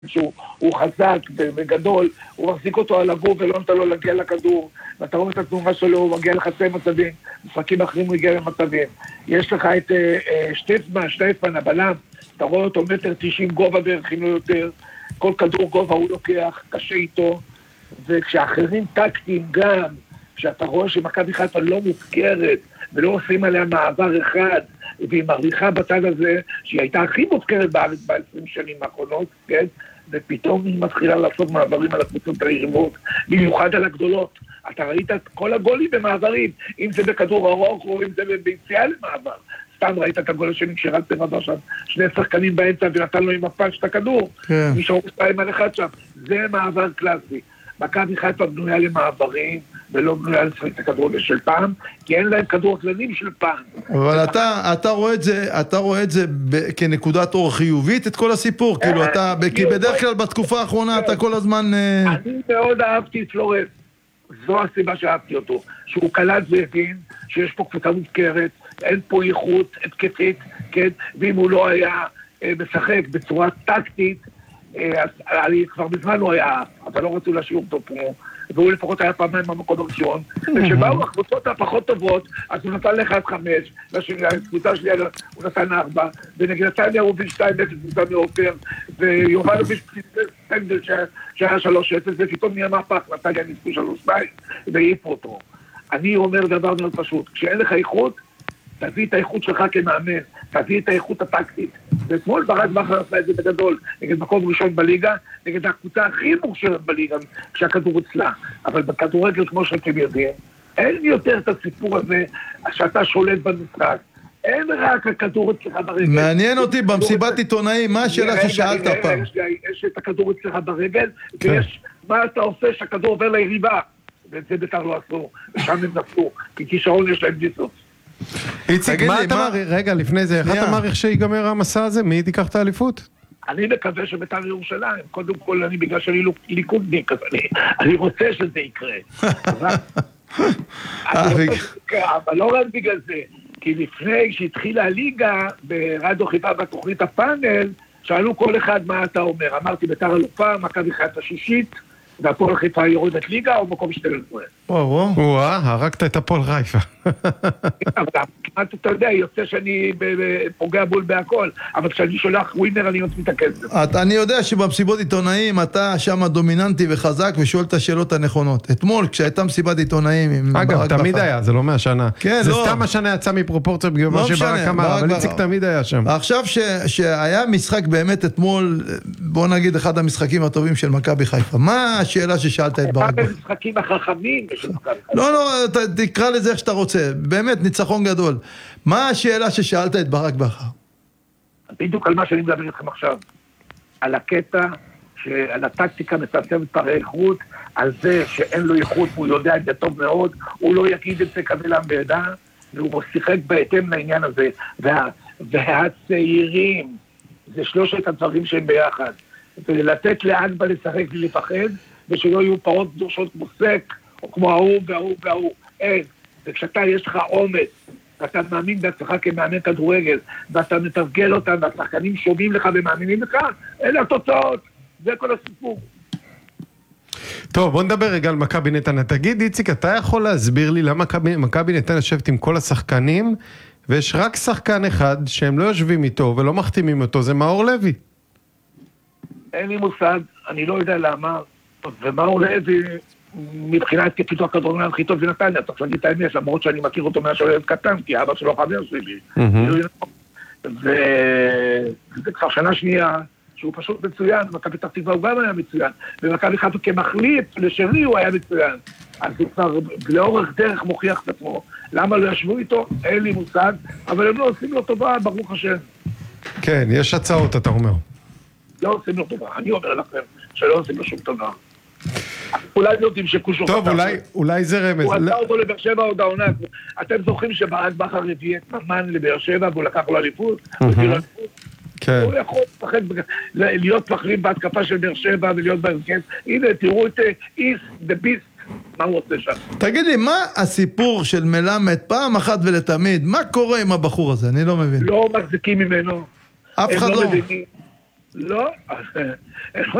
שהוא חזק וגדול, הוא מחזיק אותו על הגוף ולא נותן לו להגיע לכדור, ואתה רואה את התנועה שלו, הוא מגיע לחצי מצבים, משחקים אחרים הוא הגיע למצבים. יש לך את שטפמן, הבלם, אתה רואה אותו 1.90 מטר גובה בערך, אם לא יותר, כל כדור גובה הוא לוקח, קשה איתו, וכשאחרים טקטיים גם, כשאתה רואה שמכבי חיפה לא מוזכרת, ולא עושים עליה מעבר אחד, והיא מרוויחה בצד הזה, שהיא הייתה הכי מוזכרת בארץ ב-20 שנים האחרונות, כן? ופתאום היא מתחילה לעשות מעברים על הקבוצות היריבות, במיוחד על הגדולות. אתה ראית את כל הגולים במעברים, אם זה בכדור ארוך או אם זה ביציאה למעבר. סתם ראית את הגול השני כשרץ ברבע שם, שני שחקנים באמצע ונתן לו עם הפאנץ' את הכדור, נשארו 2-1 שם. זה מעבר קלאסי. מכבי חיפה בנויה למעברים, ולא בנויה לשחק את הכדורגל של פעם, כי אין להם כדורגלנים של פעם. אבל אתה רואה את זה כנקודת אור חיובית, את כל הסיפור, כאילו אתה, כי בדרך כלל בתקופה האחרונה אתה כל הזמן... אני מאוד אהבתי את פלורס, זו הסיבה שאהבתי אותו, שהוא קלט והבין שיש פה קבוצה מוזכרת, אין פה איכות התקפית, כן, ואם הוא לא היה משחק בצורה טקטית, אז כבר בזמן הוא היה, אבל לא רצו להשאיר אותו פה, והוא לפחות היה פעמיים במקום הראשון, וכשבאו הקבוצות הפחות טובות, אז הוא נתן לך עד 5, לקבוצה שלי הוא נתן 4, ונגד נתניה הוא הוביל 2-0 קבוצה מעופר, ויובנוביץ' פנדל שהיה 3-0, ופתאום נהיה מהפך, נתניה ניסו 3-2, והעיפו אותו. אני אומר דבר מאוד פשוט, כשאין לך איכות, תביא את האיכות שלך כמאמן, תביא את האיכות הטקטית. ואתמול ברק בכר עשה את זה בגדול, נגד מקום ראשון בליגה, נגד הקבוצה הכי מוכשרת בליגה, כשהכדור אצלה. אבל בכדורגל, כמו שאתם יודעים, אין יותר את הסיפור הזה, שאתה שולט במשחק. אין רק הכדור אצלך ברגל. מעניין אותי במסיבת עיתונאים, מה השאלה ששאלת פעם? יש את הכדור אצלך ברגל, ויש מה אתה עושה שהכדור עובר ליריבה. ואת זה בית"ר לא עשו, ושם הם נפלו, כי כישרון יש להם דיסוס. איציק, מה אתה מעריך? רגע, לפני זה, איך אתה מעריך שיגמר המסע הזה? מי תיקח את האליפות? אני מקווה שבית"ר ירושלים. קודם כל, בגלל שאני ליכודניק, אז אני רוצה שזה יקרה. אבל לא רק בגלל זה, כי לפני שהתחילה הליגה, ברדיו חיפה בתוכנית הפאנל, שאלו כל אחד מה אתה אומר. אמרתי, בית"ר אלופה, מכבי חיפה שישית, והפועל חיפה יורדת ליגה או מקום 12. הרגת את הפועל חיפה. אבל אתה יודע, יוצא שאני פוגע בול בהכל, אבל כשאני שולח ווינר אני יוצא מתעכס. אני יודע שבמסיבות עיתונאים אתה שם דומיננטי וחזק ושואל את השאלות הנכונות. אתמול כשהייתה מסיבת עיתונאים... אגב, תמיד היה, זה לא מהשנה. זה סתם השנה יצא מפרופורציה בגלל שברק אמר, אבל איציק תמיד היה שם. עכשיו שהיה משחק באמת אתמול, בוא נגיד אחד המשחקים הטובים של מכבי חיפה. מה השאלה ששאלת את ברק? אחד המשחקים החכמים של מכבי חיפה. לא, תקרא לזה איך שאתה רוצה. באמת, ניצחון גדול. מה השאלה ששאלת את ברק בכר? בדיוק על מה שאני מדבר איתכם עכשיו. על הקטע, על הטקטיקה מצמצמת פערי איכות, על זה שאין לו איכות, הוא יודע את זה טוב מאוד, הוא לא יגיד את זה כבלם בידה, והוא שיחק בהתאם לעניין הזה. והצעירים, זה שלושת הדברים שהם ביחד. ולתת לאגבה לשחק ולפחד, ושלא יהיו פרות קדושות כמו סק, או כמו ההוא וההוא וההוא. אין. וכשאתה יש לך אומץ, ואתה מאמין בעצמך כמאמן כדורגל, ואתה מתרגל אותם, והשחקנים שומעים לך ומאמינים לך, אלה התוצאות. זה כל הסיפור. טוב, בוא נדבר רגע על מכבי נתניה. תגיד, איציק, אתה יכול להסביר לי למה מכבי נתניה יושבת עם כל השחקנים, ויש רק שחקן אחד שהם לא יושבים איתו ולא מחתימים אותו, זה מאור לוי. אין לי מושג, אני לא יודע למה, ומאור לוי... מבחינת כפיתוח כדורגלן הכי טוב בנתניה, צריך להגיד את האמת, למרות שאני מכיר אותו מהשולט קטן, כי אבא שלו חבר שלי. וזה כבר שנה שנייה, שהוא פשוט מצוין, מכבי פתח תקווה הוא גם היה מצוין, ומכבי חיפה כמחליף לשרי הוא היה מצוין. אז הוא כבר לאורך דרך מוכיח את עצמו. למה לא ישבו איתו? אין לי מושג, אבל הם לא עושים לו טובה, ברוך השם. כן, יש הצעות, אתה אומר. לא עושים לו טובה, אני אומר לכם שלא עושים לו שום טובה. אולי לא תמשקו שום טוב, אולי זה רמז. הוא עשה אותו לבאר שבע עוד העונה. אתם זוכרים שברק בכר הביא את ממן לבאר שבע והוא לקח לו אליפות? הוא יכול להיות מחליף בהתקפה של באר שבע ולהיות בהרכב. הנה, תראו את איס, דה ביסט, מה הוא עושה שם. תגיד לי, מה הסיפור של מלמד פעם אחת ולתמיד? מה קורה עם הבחור הזה? אני לא מבין. לא מחזיקים ממנו. אף אחד לא. לא,